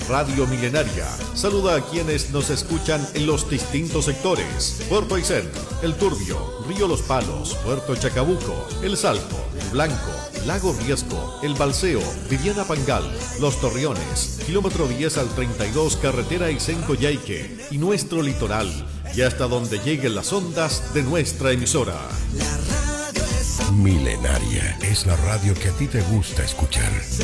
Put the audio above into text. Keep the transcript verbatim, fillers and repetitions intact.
Radio Milenaria saluda a quienes nos escuchan en los distintos sectores: Puerto Aysén, El Turbio, Río Los Palos, Puerto Chacabuco, El Salto, Blanco, Lago Riesco, El Balseo, Viviana Pangal, Los Torreones, kilómetro diez al treinta y dos, carretera Aysén-Coyhaique y nuestro litoral, y hasta donde lleguen las ondas de nuestra emisora. Milenaria es la radio que a ti te gusta escuchar.